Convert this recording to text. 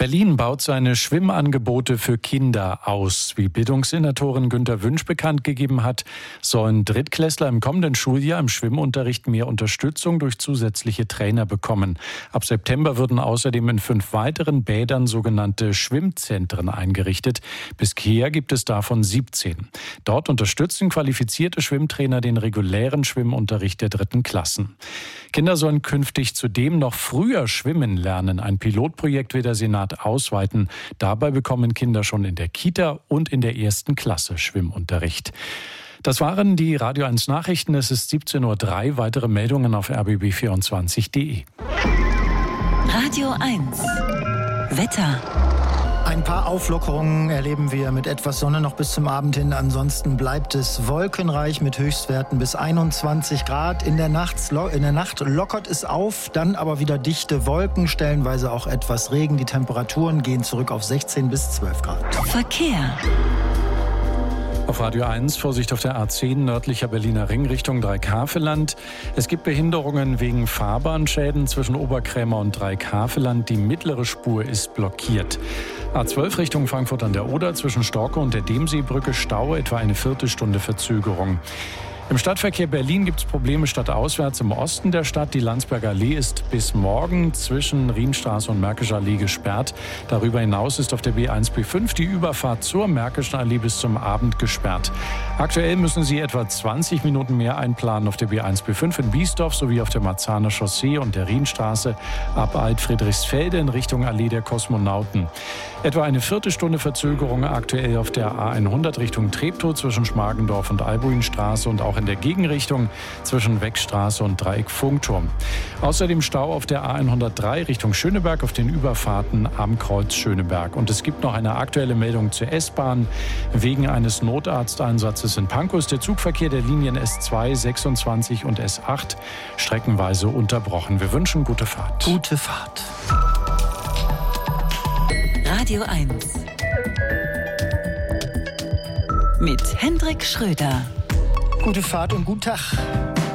Berlin baut seine Schwimmangebote für Kinder aus. Wie Bildungssenatorin Günter Wünsch bekannt gegeben hat, sollen Drittklässler im kommenden Schuljahr im Schwimmunterricht mehr Unterstützung durch zusätzliche Trainer bekommen. Ab September würden außerdem in 5 weiteren Bädern sogenannte Schwimmzentren eingerichtet. Bisher gibt es davon 17. Dort unterstützen qualifizierte Schwimmtrainer den regulären Schwimmunterricht der 3. Klassen. Kinder sollen künftig zudem noch früher schwimmen lernen. Ein Pilotprojekt will der Senat ausweiten. Dabei bekommen Kinder schon in der Kita und in der 1. Klasse Schwimmunterricht. Das waren die Radio 1 Nachrichten. Es ist 17:03 Uhr. Weitere Meldungen auf rbb24.de. Radio 1 Wetter. Ein paar Auflockerungen erleben wir mit etwas Sonne noch bis zum Abend hin. Ansonsten bleibt es wolkenreich mit Höchstwerten bis 21 Grad. In der Nacht lockert es auf, dann aber wieder dichte Wolken, stellenweise auch etwas Regen. Die Temperaturen gehen zurück auf 16 bis 12 Grad. Verkehr. Auf Radio 1 Vorsicht auf der A10 nördlicher Berliner Ring Richtung Dreikaveland. Es gibt Behinderungen wegen Fahrbahnschäden zwischen Oberkrämer und Dreikaveland. Die mittlere Spur ist blockiert. A12 Richtung Frankfurt an der Oder zwischen Storke und der Demseebrücke Stau, etwa eine Viertelstunde Verzögerung. Im Stadtverkehr Berlin gibt es Probleme stadtauswärts im Osten der Stadt. Die Landsberger Allee ist bis morgen zwischen Rienstraße und Märkischer Allee gesperrt. Darüber hinaus ist auf der B1-B5 die Überfahrt zur Märkischen Allee bis zum Abend gesperrt. Aktuell müssen Sie etwa 20 Minuten mehr einplanen auf der B1-B5 in Biesdorf sowie auf der Marzahner Chaussee und der Rienstraße ab Alt-Friedrichsfelde in Richtung Allee der Kosmonauten. Etwa eine Viertelstunde Verzögerung aktuell auf der A100 Richtung Treptow zwischen Schmargendorf und Albuinstraße und auch in der Gegenrichtung zwischen Weckstraße und Dreieck Funkturm. Außerdem Stau auf der A103 Richtung Schöneberg auf den Überfahrten am Kreuz Schöneberg. Und es gibt noch eine aktuelle Meldung zur S-Bahn. Wegen eines Notarzteinsatzes in Pankow ist der Zugverkehr der Linien S2, 26 und S8 streckenweise unterbrochen. Wir wünschen gute Fahrt. Gute Fahrt. Radio 1 mit Hendrik Schröder. Gute Fahrt und guten Tag.